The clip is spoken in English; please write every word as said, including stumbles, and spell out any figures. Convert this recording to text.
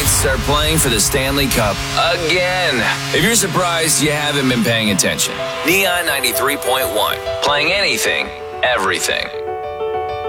Knights are playing for the Stanley Cup again. If you're surprised, you haven't been paying attention. Neon ninety-three point one, playing anything, everything.